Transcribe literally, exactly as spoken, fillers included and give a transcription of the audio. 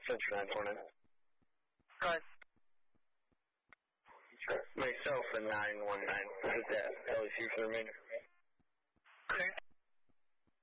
Central nine four nine. Go ahead. Myself and nine one nine. Is that L S U for the remainder? Clear.